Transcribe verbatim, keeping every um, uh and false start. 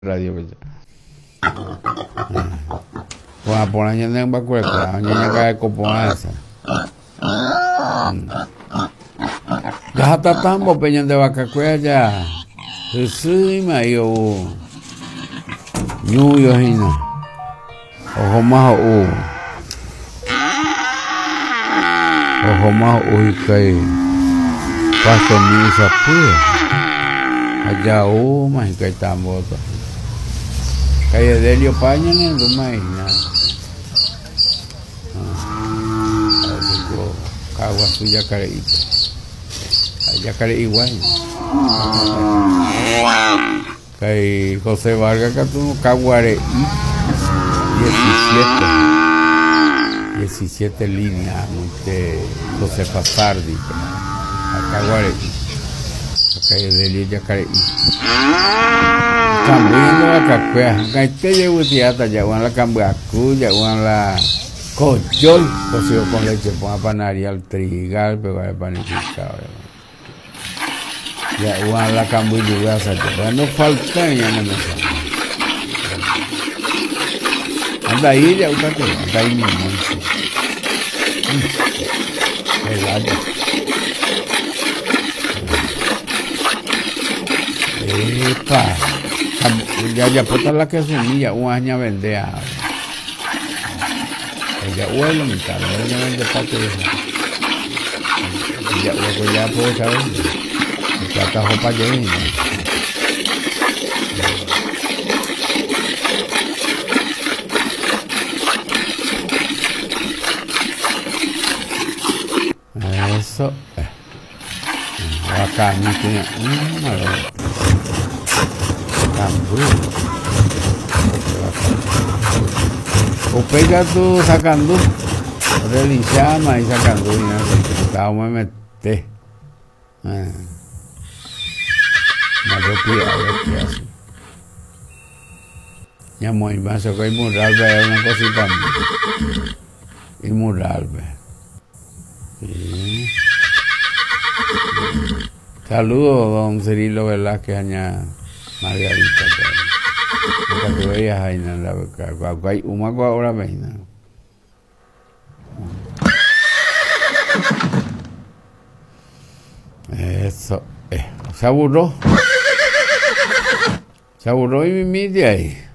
radio bây giờ qua pona nyanda bakwe kwa nyanya kaya ko pona sa gata tambo penyanda bakakwe ja sui ma yo nyu yo hina o ma o o ma o kai paso mi sa pu aja o ma kai tambo to calle de Helio Paña en Dumay na Cagua su Yacareíto Yacareí igual que José Vargas Catuno Caguareí diecisiete diecisiete líneas de José Fasardi Caguareí calle de Helio Yacareí cambiando la cacuea, que te llevo tiata, ya van la cambiacu, ya van la cochol, cocido con leche, ponga panaria al trigal, pero hay panificado. Ya van la cambiacu, ya no falta ya no me sale. Anda ahí, ya usted, anda ahí mismo. El año. Epa. Ya ya puta la que semilla un año vende a ella huele mi cara ella vende parte de eso ya luego ya puede saber ya está ropa llena eso acá no tiene o pega tu sacando relinchama y sacando y nada estaba muy mete me lo así ya muy más que hay mural ve una cosita y mural ve saludos don Cirilo Velázquez aña Margarita, porque tú veías ahí en la beca, hay un mago ahora veina. Eso, eh, se aburró, se aburró y mi media ahí.